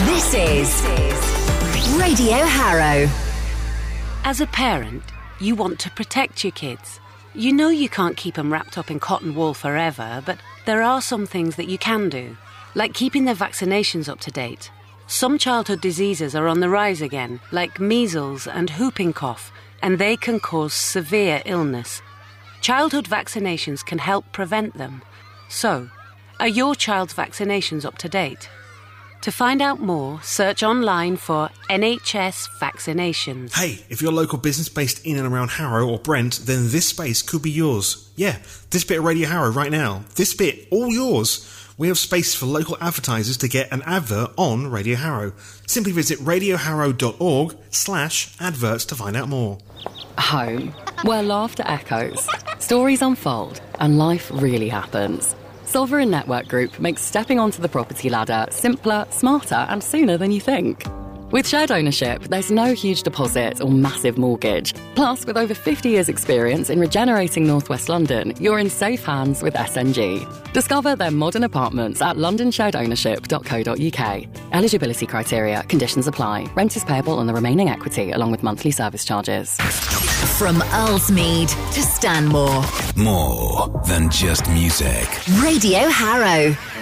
This is Radio Harrow. As a parent, you want to protect your kids. You know you can't keep them wrapped up in cotton wool forever, but there are some things that you can do, like keeping their vaccinations up to date. Some childhood diseases are on the rise again, like measles and whooping cough, and they can cause severe illness. Childhood vaccinations can help prevent them. So, are your child's vaccinations up to date? To find out more, search online for NHS vaccinations. Hey, if you're a local business based in and around Harrow or Brent, then this space could be yours. Yeah, this bit of Radio Harrow right now. This bit, all yours. We have space for local advertisers to get an advert on Radio Harrow. Simply visit radioharrow.org/adverts to find out more. Home, where laughter echoes, stories unfold, and life really happens. Sovereign Network Group makes stepping onto the property ladder simpler, smarter, and sooner than you think. With shared ownership, there's no huge deposit or massive mortgage. Plus, with over 50 years' experience in regenerating North West London, you're in safe hands with SNG. Discover their modern apartments at londonsharedownership.co.uk. Eligibility criteria, conditions apply. Rent is payable on the remaining equity along with monthly service charges. From Earlsmead to Stanmore. More than just music. Radio Harrow.